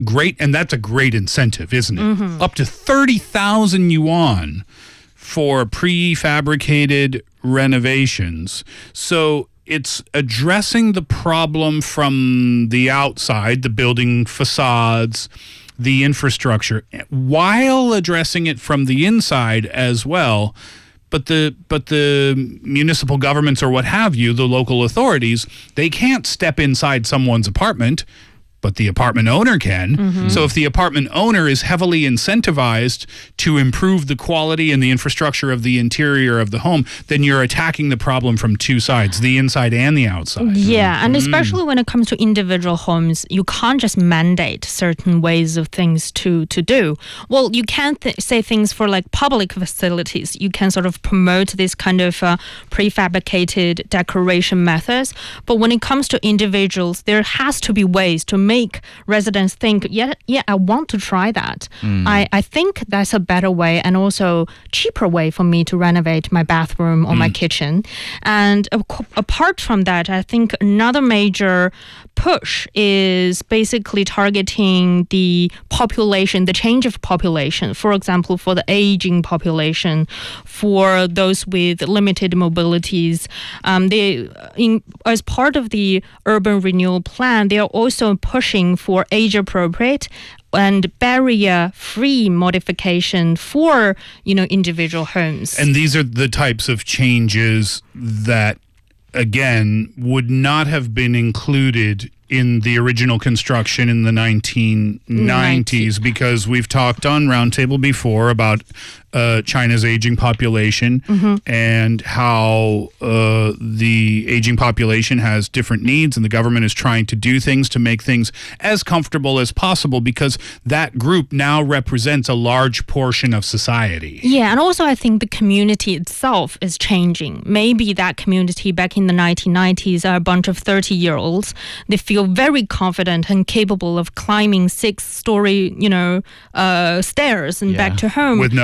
great, and that's a great incentive, isn't it? Up to 30,000 yuan for prefabricated renovations. So it's addressing the problem from the outside, the building facades, the infrastructure, while addressing it from the inside as well. But the municipal governments or what have you, the local authorities, they can't step inside someone's apartment, but the apartment owner can. So if the apartment owner is heavily incentivized to improve the quality and the infrastructure of the interior of the home, then you're attacking the problem from two sides, the inside and the outside. Yeah, and especially when it comes to individual homes, you can't just mandate certain ways of things to do. Well, you can say things for like public facilities. You can sort of promote this kind of prefabricated decoration methods. But when it comes to individuals, there has to be ways to make residents think, yeah, I want to try that. I think that's a better way and also cheaper way for me to renovate my bathroom or my kitchen. And apart from that, I think another major push is basically targeting the population, the change of population. For example, for the aging population, for those with limited mobilities, as part of the urban renewal plan, they are also pushing for age-appropriate and barrier-free modification for, individual homes. And these are the types of changes that, again, would not have been included in the original construction in the 1990s, because we've talked on Roundtable before about China's aging population and how the aging population has different needs, and the government is trying to do things to make things as comfortable as possible because that group now represents a large portion of society. Yeah, and also I think the community itself is changing. Maybe that community back in the 1990s are a bunch of 30-year-olds. They feel very confident and capable of climbing 6-story, stairs and back to home. With no